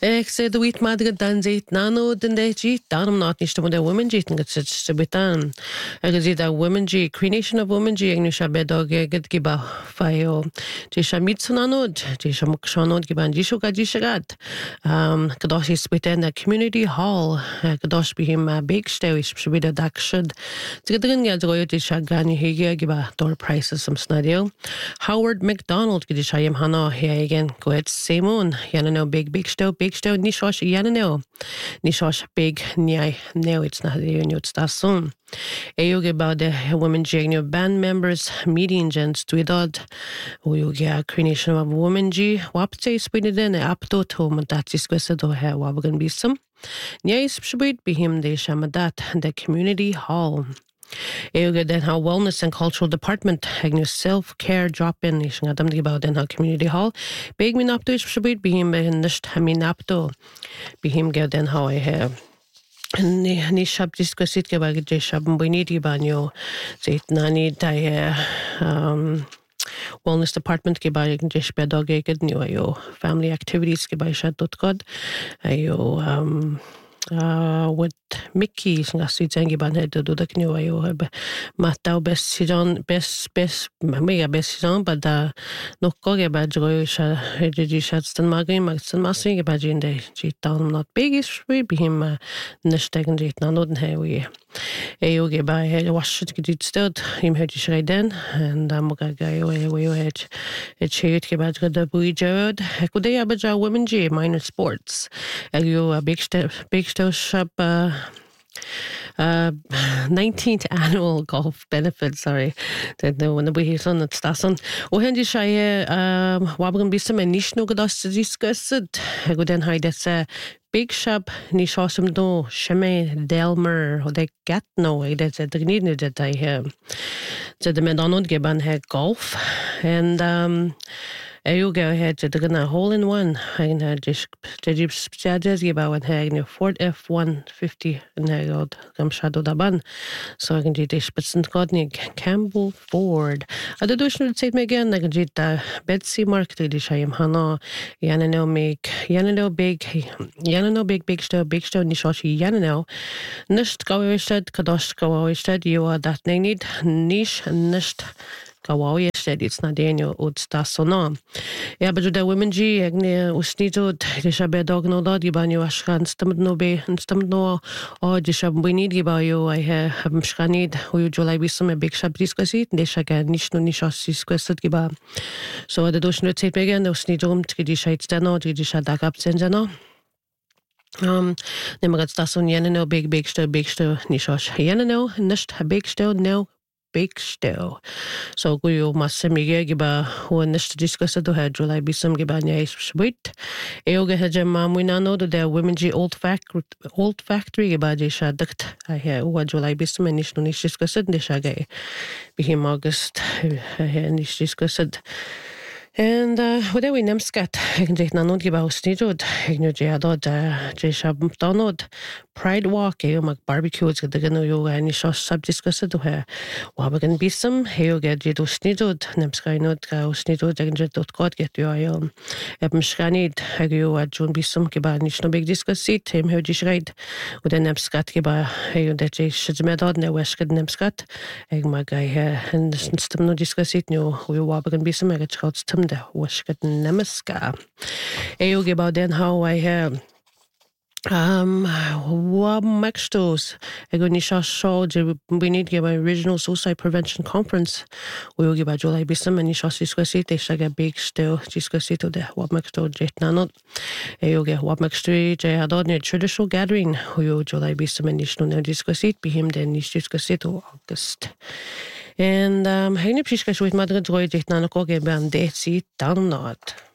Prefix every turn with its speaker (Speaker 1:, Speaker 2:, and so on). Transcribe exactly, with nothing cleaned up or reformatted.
Speaker 1: Ik zei de wit madre dan zit nano den de jit daarom not niet de women jit ngat se betan. Ik zei dat women jit creation of women jit ik nu shabe dog get giba fayo. Je shamit nano je shamuk shanot giban jisho ga jishagat. Um kadosh is within the community hall. Kadosh be him big stay is shbida dakshad. Zgedrin ga droyo je shagani hege giba door prices some snadio. Howard McDonald gidi shayem hana here again go ahead Simon yana no big big stove big stove nishosh yana no nishosh big nyai no it's not the union station Eyoge about the women junior band members meeting gens tweedod Oyoge creation of women g wapte spined in apto to that is quesado ha wabagan bisum nyai spshbit bihim de shamadat the community hall Eoge den ha wellness and cultural department agnu self-care drop-in ishing adam di about den ha community hall big min apto is shbit bihim nisht hamin apto bihim ge den ha I have ni ni shab diskusit ke bag je shab boniti banyo zet nani dai um wellness department ke bag je spedog ge new ayo family activities ke bag shat.god ayo um uh with Mickey singa sitsengi ban head do the new ayo matau best season best best mega best season but da no koge ba joy sha heji shatstan magin magsan masing ba jinde jit down not big is we be him nestegen jit na noden he we ayo ge ba he wash it git stud him heji shreden and am ga ga yo we het it shit ke ba da bui jod could they have a women g minor sports ayo a big step big step shop uh Uh, nineteenth annual golf benefit, sorry. The the one we hear on that station. O hendi shay um wabagan bisam en nishno gadas discussed. Go den hay this big shop ni shosum do sheme Delmer or they get no I that's the need that I have. So the McDonald geban had golf and um Eu go ahead to the hole in one. I had just the jeep judges give out and Ford F one fifty and I got come shadow da ban. So I can do this but Godnik Campbell Ford. I do should say me again. I can do the Betsy Market the Shayam Hana Yanano make Yanano big Yanano big big stone big stone Nishoshi Yanano. Nisht go instead Kadosh go instead you are that they need niche nisht Kawaii said it's not Daniel Udstasona. Yeah, but the women G, Agne Usnito, the Shabe dog no dog, Gibanyo Ashkan, Stamd no be, and Stamd no, or the Shab we need Gibayo, I have Mshkanid, who you July be some a big shop discussit, they shaga Nishno Nishos discussed Giba. So the Doshno tape again, the Snidum, Tridishite Stano, Tridishadak up Senzano. Um, Nemagat Stason Yanano, big, big stow, big stow, Nishosh Yanano, Nisht, a big stow, no. Big still. So kuyo masamige giba when this discuss to had July be some giba nya sweet. Eoga haja mamunano to the women g old factory old factory giba je shadukt. I hear what July be some nish no nish discuss it nishage. Be him August I hear nish discuss it. And uh, what we nemskat, I can take nanod giba snidod, igno jadod, jeshab donod, Pride Walk, eo mag barbecues, the gano yo and shos sub discussed to her. Wabagan bisum, heo get jido snidod, nemskainod, go snidod, and jet dot god get you I own. Ebm scanid, agio at June bisum giba, nish no big discuss seat, him ho dishride, with a nemskat giba, heo that je shizmedod, ne weskad nemskat, egg magai hair, and stem no discuss it, no, we wabagan bisum, I get shots tum de weskad nemaska. Eo giba then how I have. Um, what maxtos? I go nisha show we need to get my original suicide prevention conference. We will give a July bisum and nisha discussite. They shall get big still discussite to the what maxto jet nanot. You get what maxto jay adon a traditional gathering. We will July bisum and nisha no discussite. Be him then nish discussite to August. And um, I need to with Madrid Roy jet nanoko get band date seat down not.